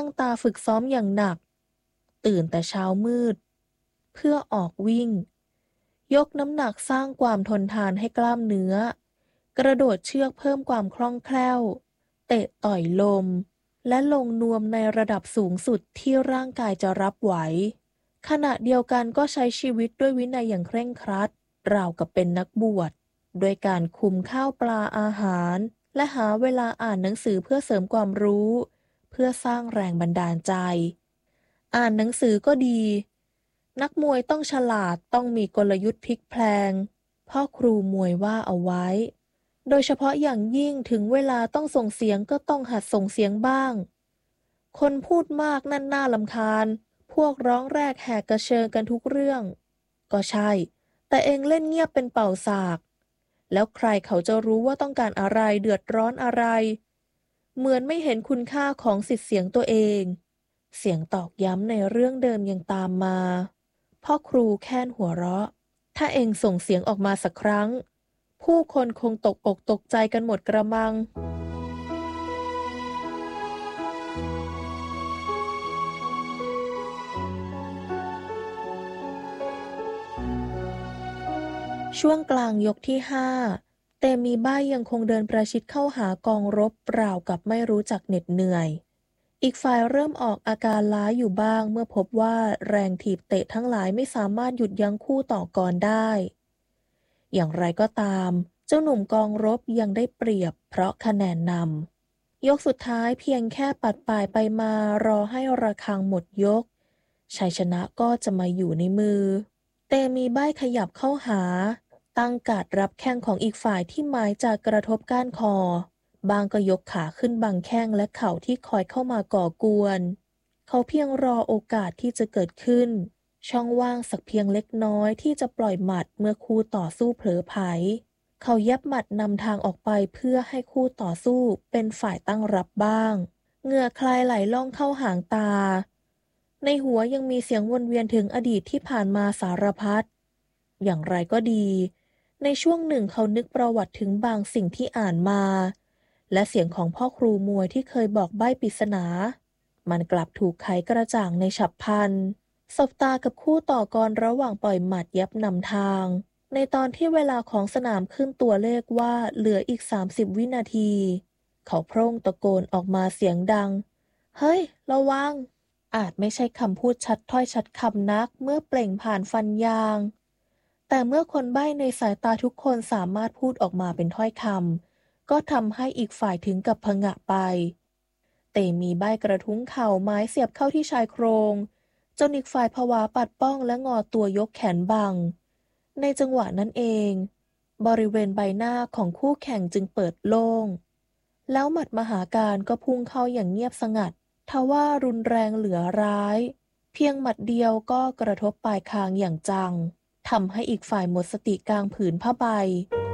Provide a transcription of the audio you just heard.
ตาฝึกซ้อมอย่างหนักตื่นแต่เช้ามืดเพื่อออกวิ่งยกน้ำหนักสร้างความทนทานให้กล้ามเนื้อกระโดดเชือกเพิ่มความคล่องแคล่วเตะต่อยลมและลงนวมในระดับสูงสุดที่ร่างกายจะรับไหวขณะเดียวกันก็ใช้ชีวิตด้วยวินัยอย่างเคร่งครัดราวกับเป็นนักบวชโดยการคุมข้าวปลาอาหารและหาเวลาอ่านหนังสือเพื่อเสริมความรู้เพื่อสร้างแรงบันดาลใจอ่านหนังสือก็ดีนักมวยต้องฉลาดต้องมีกลยุทธ์พลิกแพลงพ่อครูมวยว่าเอาไว้โดยเฉพาะอย่างยิ่งถึงเวลาต้องส่งเสียงก็ต้องหัดส่งเสียงบ้างคนพูดมากนั่นน่ารำคาญพวกร้องแรกแหกกระเชิงกันทุกเรื่องก็ใช่แต่เองเล่นเงียบเป็นเป่าสากแล้วใครเขาจะรู้ว่าต้องการอะไรเดือดร้อนอะไรเหมือนไม่เห็นคุณค่าของสิทธิเสียงตัวเองเสียงตอกย้ำในเรื่องเดิมยังตามมาพ่อครูแค่นหัวเราะถ้าเองส่งเสียงออกมาสักครั้งผู้คนคงตกอกตกใจกันหมดกระมังช่วงกลางยกที่5เตมีบ้ายยังคงเดินประชิดเข้าหากองรบราวกับไม่รู้จักเหน็ดเหนื่อยอีกฝ่ายเริ่มออกอาการล้าอยู่บ้างเมื่อพบว่าแรงถีบเตะทั้งหลายไม่สามารถหยุดยั้งคู่ต่อกรได้อย่างไรก็ตามเจ้าหนุ่มกองรบยังได้เปรียบเพราะคะแนนนำยกสุดท้ายเพียงแค่ปัดป่ายไปมารอให้ระฆังหมดยกชัยชนะก็จะมาอยู่ในมือเตมีบ้ายขยับเข้าหาตั้งการ์ดรับแข้งของอีกฝ่ายที่หมายจะกระทบก้านคอบางก็ยกขาขึ้นบังแข้งและเข่าที่คอยเข้ามาก่อกวนเขาเพียงรอโอกาสที่จะเกิดขึ้นช่องว่างสักเพียงเล็กน้อยที่จะปล่อยหมัดเมื่อคู่ต่อสู้เผลอไผลเขายับหมัดนำทางออกไปเพื่อให้คู่ต่อสู้เป็นฝ่ายตั้งรับบ้างเหงื่อคลายไหลล่องเข้าหางตาในหัวยังมีเสียงวนเวียนถึงอดีตที่ผ่านมาสารพัดอย่างไรก็ดีในช่วงหนึ่งเขานึกประวัติถึงบางสิ่งที่อ่านมาและเสียงของพ่อครูมวยที่เคยบอกใบ้ปริศนามันกลับถูกไขกระจ่างในฉับพลันสบตากับคู่ต่อกรระหว่างปล่อยหมัดยับนำทางในตอนที่เวลาของสนามขึ้นตัวเลขว่าเหลืออีก30วินาทีเขาโพร่งตะโกนออกมาเสียงดังเฮ้ยระวังอาจไม่ใช่คำพูดชัดถ้อยชัดคำนักเมื่อเปล่งผ่านฟันยางแต่เมื่อคนใบ้ในสายตาทุกคนสามารถพูดออกมาเป็นถ้อยคำก็ทำให้อีกฝ่ายถึงกับผงะไปเตมีใบ้กระทุ้งเข่าไม้เสียบเข้าที่ชายโครงจนอีกฝ่ายผวาปัดป้องและงอตัวยกแขนบังในจังหวะนั้นเองบริเวณใบหน้าของคู่แข่งจึงเปิดโล่งแล้วหมัดมหาการก็พุ่งเข้าอย่างเงียบสงัดทว่ารุนแรงเหลือร้ายเพียงหมัดเดียวก็กระทบปลายคางอย่างจังทำให้อีกฝ่ายหมดสติกลางผืนผ้าใบ